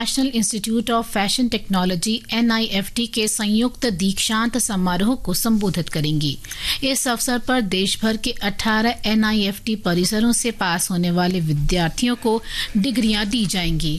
National institute of fashion technology NIFT के संयुक्त दीक्षांत समारोह को संबोधित करेंगी। इस अवसर पर देश भर के 18 NIFT परिसरों से पास होने वाले विद्यार्थियों को डिग्रियां दी जाएंगी।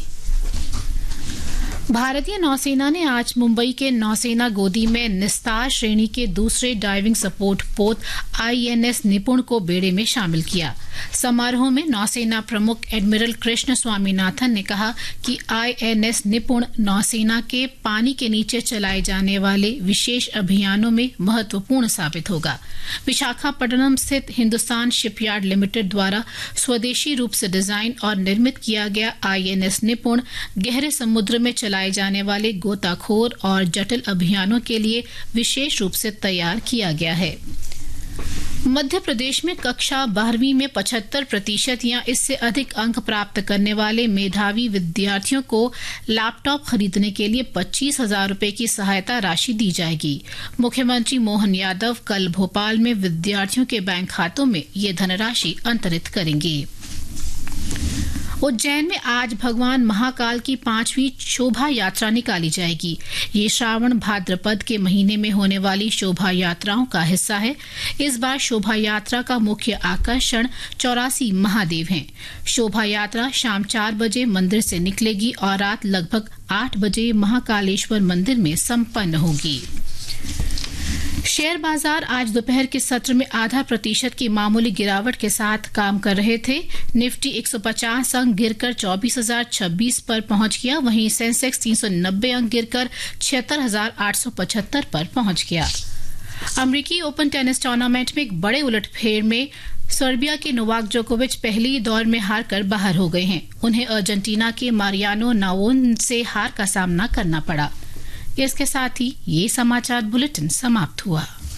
भारतीय नौसेना ने आज मुंबई के नौसेना गोदी में निस्तार श्रेणी के दूसरे डाइविंग सपोर्ट पोत INS निपुण को बेड़े में शामिल किया। समारोह में नौसेना प्रमुख एडमिरल कृष्ण स्वामीनाथन ने कहा कि INS निपुण नौसेना के पानी के नीचे चलाए जाने वाले विशेष अभियानों में महत्वपूर्ण साबित होगा। विशाखापट्टनम स्थित हिंदुस्तान शिपयार्ड लिमिटेड द्वारा स्वदेशी रूप से डिजाइन और निर्मित किया गया INS निपुण गहरे समुद्र में चलाए जाने वाले गोताखोर और जटिल अभियानों के लिए विशेष रूप से तैयार किया गया है। मध्य प्रदेश में कक्षा 12वीं में 75% या इससे अधिक अंक प्राप्त करने वाले मेधावी विद्यार्थियों को लैपटॉप खरीदने के लिए 25,000 रुपए की सहायता राशि दी जाएगी। मुख्यमंत्री मोहन यादव कल भोपाल में विद्यार्थियों के बैंक खातों में ये धनराशि अंतरित करेंगे। उज्जैन में आज भगवान महाकाल की 5वीं शोभा यात्रा निकाली जाएगी। ये श्रावण भाद्रपद के महीने में होने वाली शोभा यात्राओं का हिस्सा है। इस बार शोभा यात्रा का मुख्य आकर्षण 84 महादेव हैं। शोभा यात्रा शाम 4 बजे मंदिर से निकलेगी और रात लगभग 8 बजे महाकालेश्वर मंदिर में संपन्न होगी। शेयर बाजार आज दोपहर के सत्र में 0.5% की मामूली गिरावट के साथ काम कर रहे थे। निफ्टी 150 अंक गिरकर 24,026 पर पहुंच गया। वहीं सेंसेक्स 390 अंक गिरकर 76,875 पर पहुंच गया। अमेरिकी ओपन टेनिस टूर्नामेंट में एक बड़े उलटफेर में सर्बिया के नोवाक जोकोविच पहले दौर में हार कर बाहर हो गए हैं। उन्हें अर्जेंटीना के मारियानो नावोन से हार का सामना करना पड़ा। इसके साथ ही ये समाचार बुलेटिन समाप्त हुआ।